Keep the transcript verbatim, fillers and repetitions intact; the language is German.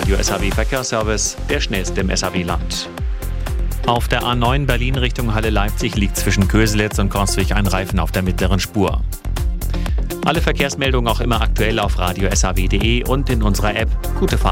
Radio S H W Verkehrsservice, der schnellste im S H W-Land. Auf der A neun Berlin Richtung Halle Leipzig liegt zwischen Köselitz und Kornzwig ein Reifen auf der mittleren Spur. Alle Verkehrsmeldungen auch immer aktuell auf radio s h w punkt d e und in unserer App. Gute Fahrt.